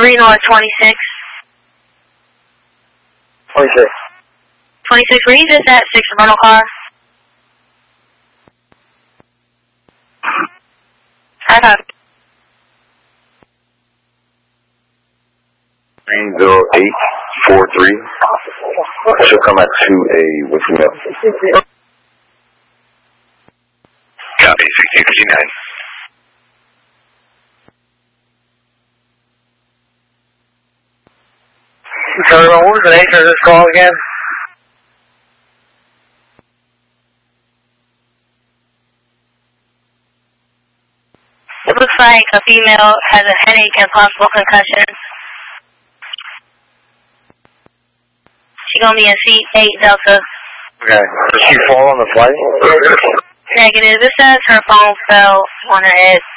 3 North 26. 26. 26, were you just at 6 rental car? Okay. 90843. She'll come at 2A with you up. Copy, 1659. Sorry, what was the nature of this call again? It looks like a female has a headache and possible concussion. She's going to be in seat 8 Delta. Okay. Did she fall on the flight? Negative. It says her phone fell on her head.